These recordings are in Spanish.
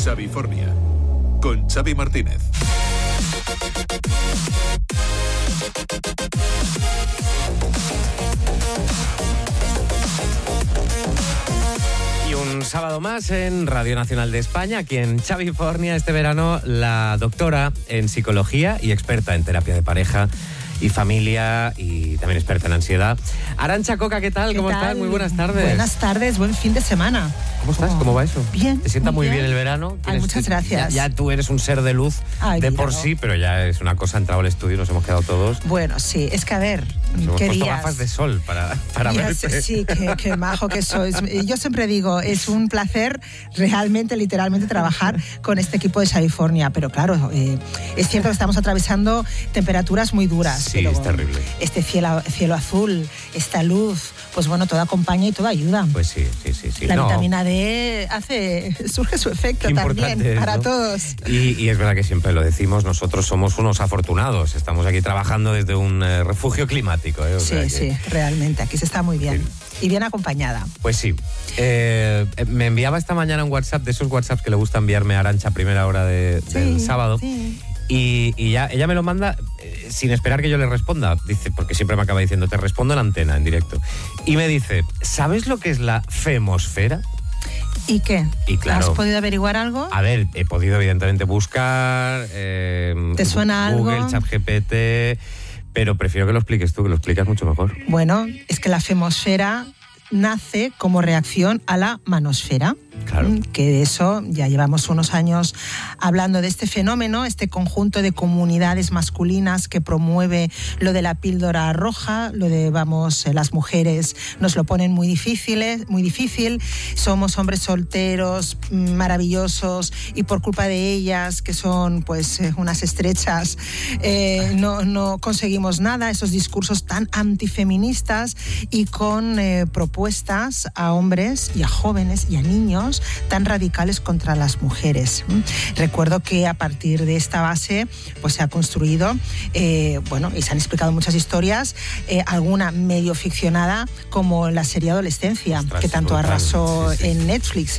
Xavifornia, con Xavi Martínez. Y un sábado más en Radio Nacional de España, aquí en Xavifornia. Este verano, la doctora en psicología y experta en terapia de pareja y familia, y también experta en ansiedad, Arantxa Coca. ¿Qué tal? ¿Cómo estás? Muy buenas tardes. Buenas tardes, buen fin de semana. ¿Cómo estás? ¿Cómo va eso? Bien. ¿Te sienta muy bien el verano? Ay, muchas gracias. Ya tú eres un ser de luz. Ay, de mira, por sí, pero ya es una cosa, ha entrado al estudio y nos hemos quedado todos. Bueno, sí, es que a ver, Nos hemos puesto querías... gafas de sol para verte. Sí, qué majo que sois. Yo siempre digo, es un placer realmente, literalmente, trabajar con este equipo de Xavifornia. Pero claro, es cierto que estamos atravesando temperaturas muy duras. Sí, pero es terrible. Este cielo azul, esta luz, pues bueno, todo acompaña y todo ayuda. Pues sí. La vitamina D surge su efecto también para todos. Y es verdad que siempre lo decimos, nosotros somos unos afortunados. Estamos aquí trabajando desde un refugio climático. Sí, realmente, aquí se está muy bien. Sí. Y bien acompañada. Pues sí. Me enviaba esta mañana un WhatsApp, de esos WhatsApps que le gusta enviarme a Arantxa a primera hora del sábado. Sí. Y ya ella me lo manda sin esperar que yo le responda. Dice, porque siempre me acaba diciendo, te respondo en antena, en directo. Y me dice, ¿sabes lo que es la femosfera? ¿Y qué? Y claro, ¿has podido averiguar algo? A ver, he podido evidentemente buscar... ¿Te suena Google, algo? ChatGPT, pero prefiero que lo expliques tú, que lo explicas mucho mejor. Bueno, es que la femosfera nace como reacción a la manosfera. Claro. Que de eso ya llevamos unos años hablando de este fenómeno, este conjunto de comunidades masculinas que promueve lo de la píldora roja, lo de las mujeres nos lo ponen muy difícil, somos hombres solteros, maravillosos, y por culpa de ellas, que son pues unas estrechas, no conseguimos nada, esos discursos tan antifeministas y con propuestas a hombres y a jóvenes y a niños tan radicales contra las mujeres. Recuerdo que a partir de esta base pues se ha construido, y se han explicado muchas historias, alguna medio ficcionada, como la serie Adolescencia, Ostras, que tanto brutal. arrasó Sí. en Netflix.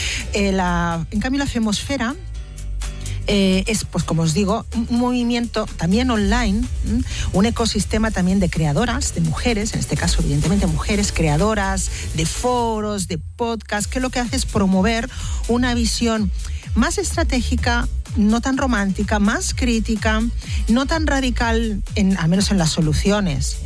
En cambio, la femosfera es, pues como os digo, un movimiento también online, un ecosistema también de creadoras, de mujeres, en este caso evidentemente mujeres creadoras, de foros, de podcasts, que lo que hace es promover una visión más estratégica, no tan romántica, más crítica, no tan radical, al menos en las soluciones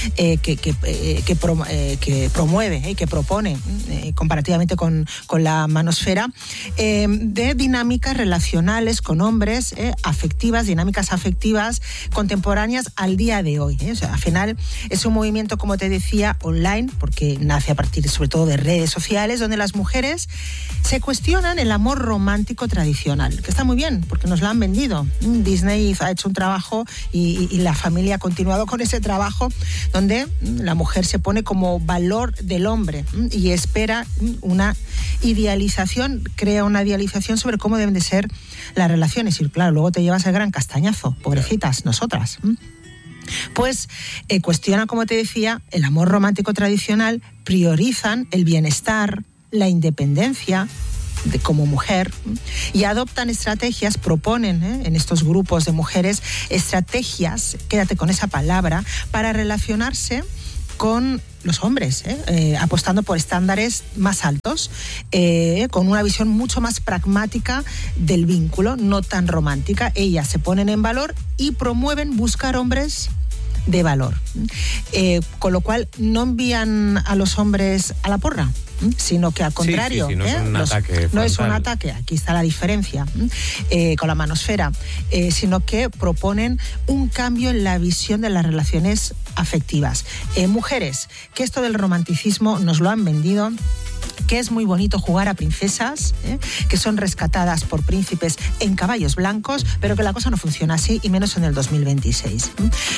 que promueve y que propone comparativamente con la manosfera, de dinámicas relacionales con hombres, dinámicas afectivas contemporáneas al día de hoy. O sea, al final es un movimiento, como te decía, online, porque nace a partir sobre todo de redes sociales, donde las mujeres se cuestionan el amor romántico tradicional, que está muy bien, porque nos lo han vendido. Disney ha hecho un trabajo y la familia ha continuado con ese trabajo, donde la mujer se pone como valor del hombre y espera una idealización, crea una idealización sobre cómo deben de ser las relaciones. Y claro, luego te llevas el gran castañazo, pobrecitas, nosotras. Pues cuestionan, como te decía, el amor romántico tradicional, priorizan el bienestar, la independencia como mujer, y adoptan estrategias, proponen en estos grupos de mujeres estrategias, quédate con esa palabra, para relacionarse con los hombres, apostando por estándares más altos, con una visión mucho más pragmática del vínculo, no tan romántica. Ellas se ponen en valor y promueven buscar hombres de valor, con lo cual no envían a los hombres a la porra, sino que al contrario, no es un ataque no es un frontal. ataque, aquí está la diferencia con la manosfera, sino que proponen un cambio en la visión de las relaciones afectivas. Mujeres, que esto del romanticismo nos lo han vendido, que es muy bonito jugar a princesas, que son rescatadas por príncipes en caballos blancos, pero que la cosa no funciona así, y menos en el 2026.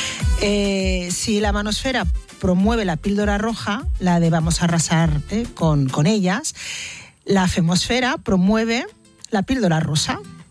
Si la manosfera promueve la píldora roja, la de vamos a arrasar con ellas, la femosfera promueve la píldora rosa,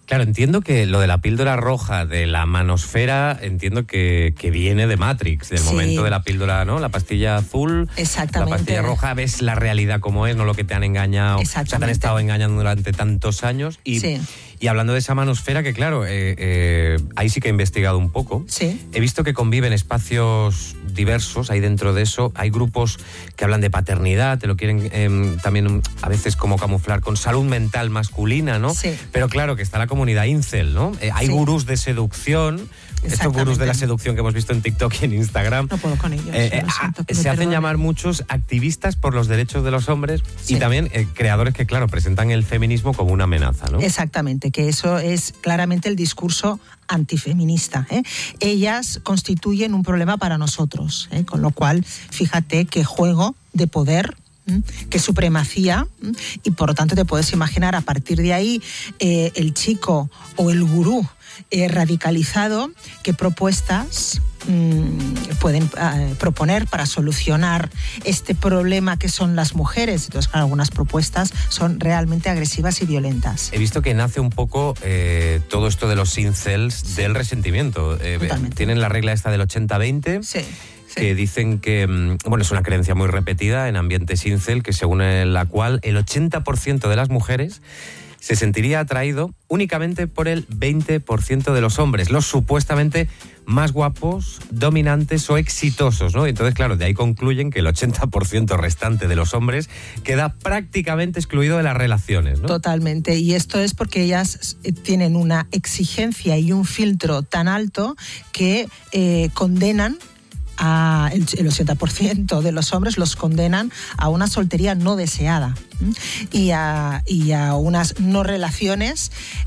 Claro, entiendo que lo de la píldora roja de la manosfera, entiendo que viene de Matrix, del momento de la píldora, ¿no? La pastilla azul, exactamente. La pastilla roja, ves la realidad como es, no lo que te han engañado, o sea, te han estado engañando durante tantos años. Y hablando de esa manosfera, que claro, ahí sí que he investigado un poco. Sí. He visto que conviven espacios diversos ahí dentro de eso. Hay grupos que hablan de paternidad, te lo quieren también a veces como camuflar con salud mental masculina, ¿no? Sí. Pero claro que está la comunidad incel, ¿no? Hay gurús de seducción. Estos gurús de la seducción que hemos visto en TikTok y en Instagram. No puedo con ellos. Se hacen llamar muchos activistas por los derechos de los hombres y también creadores que, claro, presentan el feminismo como una amenaza, ¿no? Exactamente, que eso es claramente el discurso antifeminista. Ellas constituyen un problema para nosotros, con lo cual, fíjate qué juego de poder, qué supremacía, y por lo tanto te puedes imaginar a partir de ahí el chico o el gurú radicalizado, qué propuestas pueden proponer para solucionar este problema que son las mujeres. Entonces, claro, algunas propuestas son realmente agresivas y violentas. He visto que nace un poco todo esto de los incels del resentimiento. Tienen la regla esta del 80-20. Sí. Que dicen que, bueno, es una creencia muy repetida en ambientes incel, que según la cual el 80% de las mujeres se sentiría atraído únicamente por el 20% de los hombres, los supuestamente más guapos, dominantes o exitosos, ¿no? Entonces, claro, de ahí concluyen que el 80% restante de los hombres queda prácticamente excluido de las relaciones, ¿no? Totalmente, y esto es porque ellas tienen una exigencia y un filtro tan alto que condenan el 80% de los hombres los condenan a una soltería no deseada y a unas no relaciones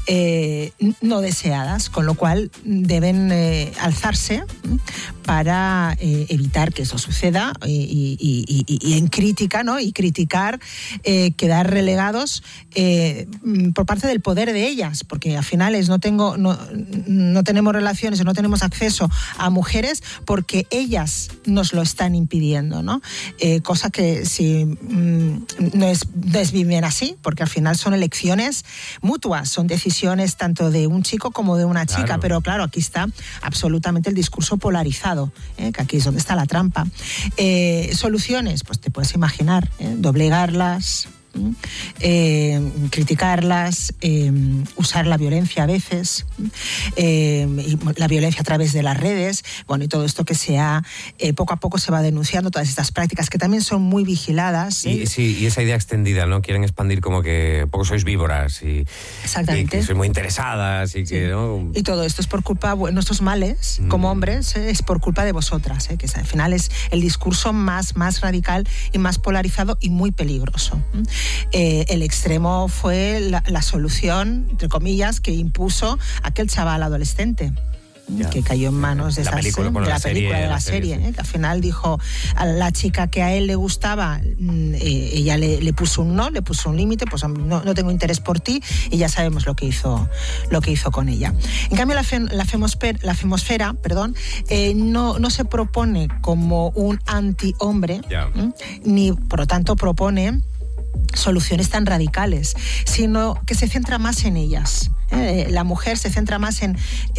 no deseadas, con lo cual deben alzarse para evitar que eso suceda y en crítica, ¿no? Y criticar, quedar relegados por parte del poder de ellas, porque al final no tenemos relaciones o no tenemos acceso a mujeres porque ellas nos lo están impidiendo, ¿no? Cosa que si no es bien así, porque al final son elecciones mutuas, son decisiones tanto de un chico como de una chica, pero claro, aquí está absolutamente el discurso polarizado, que aquí es donde está la trampa. Soluciones, pues te puedes imaginar, doblegarlas, criticarlas, usar la violencia a veces, la violencia a través de las redes, bueno, y todo esto que poco a poco se va denunciando, todas estas prácticas que también son muy vigiladas. Y esa idea extendida, ¿no? Quieren expandir como que poco sois víboras y que sois muy interesadas y que, ¿no? Y todo esto es por culpa, nuestros males como hombres, es por culpa de vosotras, que al final es el discurso más radical y más polarizado y muy peligroso. El extremo fue la solución, entre comillas, que impuso aquel chaval adolescente. Que cayó en manos de la serie, que al final dijo a la chica que a él le gustaba, ella le puso un no, le puso un límite, pues no tengo interés por ti, y ya sabemos lo que hizo con ella. En cambio, la femosfera, no se propone como un anti-hombre, ni por lo tanto propone soluciones tan radicales, sino que se centra más en ellas. La mujer se centra más en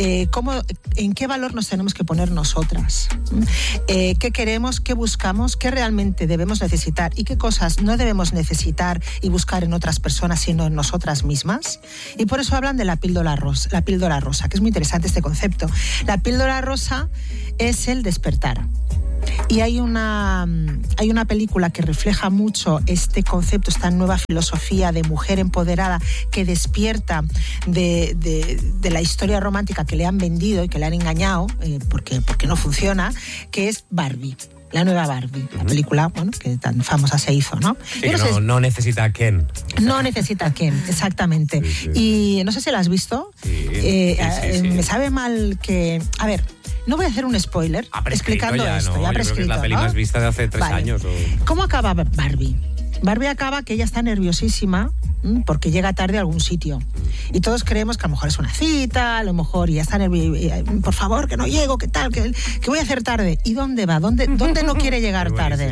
qué valor nos tenemos que poner nosotras, qué queremos, qué buscamos, qué realmente debemos necesitar y qué cosas no debemos necesitar y buscar en otras personas, sino en nosotras mismas. Y por eso hablan de la píldora rosa, que es muy interesante este concepto. La píldora rosa es el despertar. Y hay una película que refleja mucho este concepto, esta nueva filosofía de mujer empoderada que despierta de la historia romántica que le han vendido y que le han engañado, porque no funciona, que es Barbie. La nueva Barbie, la película, bueno, que tan famosa se hizo, ¿no? Sí, que no necesita a Ken. No necesita a Ken, exactamente. Y no sé si la has visto. Sí. Me sabe mal que... A ver, no voy a hacer un spoiler explicando esto. Ya prescrito, es la peli más vista de hace 3 años. ¿Cómo acaba Barbie? Barbie acaba que ella está nerviosísima porque llega tarde a algún sitio. Y todos creemos que a lo mejor es una cita, a lo mejor ya está nerviosa, por favor, que no llego, ¿qué tal? ¿Qué voy a hacer tarde? ¿Y dónde va? ¿Dónde no quiere llegar tarde?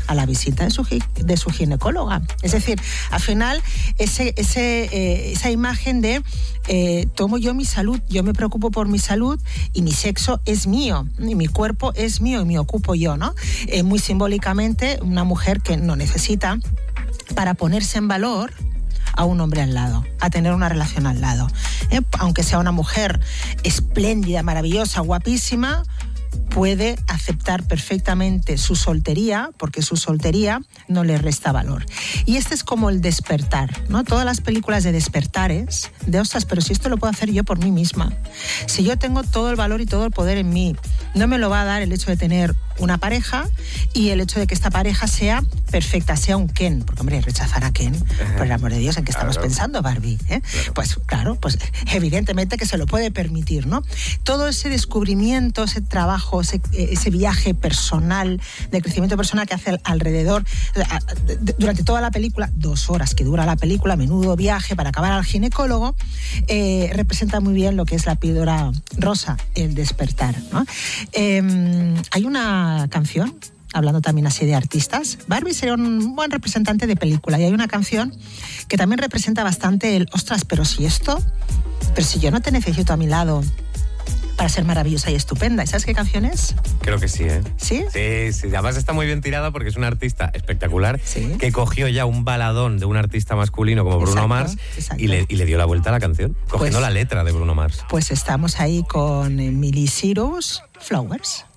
a la visita de su ginecóloga. Es decir, al final, esa imagen de tomo yo mi salud, yo me preocupo por mi salud y mi sexo es mío, y mi cuerpo es mío y me ocupo yo, ¿no? Muy simbólicamente, una mujer que no necesita para ponerse en valor a un hombre al lado, a tener una relación al lado. Aunque sea una mujer espléndida, maravillosa, guapísima, puede aceptar perfectamente su soltería, porque su soltería no le resta valor. Y este es como el despertar, ¿no? Todas las películas de despertares, de ostras, pero si esto lo puedo hacer yo por mí misma. Si yo tengo todo el valor y todo el poder en mí, no me lo va a dar el hecho de tener una pareja y el hecho de que esta pareja sea perfecta, sea un Ken. Porque, hombre, rechazar a Ken, por el amor de Dios, ¿en qué estamos pensando, Barbie? Claro. Pues evidentemente que se lo puede permitir, ¿no? Todo ese descubrimiento, ese trabajo, ese viaje personal, de crecimiento personal que hace alrededor, durante toda la película, 2 horas que dura la película, menudo viaje para acabar al ginecólogo, representa muy bien lo que es la píldora rosa, el despertar, ¿no? Hay una canción, hablando también así de artistas, Barbie sería un buen representante de película, y hay una canción que también representa bastante el, ostras, pero si yo no te necesito a mi lado para ser maravillosa y estupenda. ¿Y sabes qué canción es? Creo que sí, ¿eh? ¿Sí? Sí. Además está muy bien tirada porque es un artista espectacular, ¿sí?, que cogió ya un baladón de un artista masculino como Bruno Mars y le dio la vuelta a la canción, cogiendo la letra de Bruno Mars. Pues estamos ahí con Miley Cyrus, Flowers.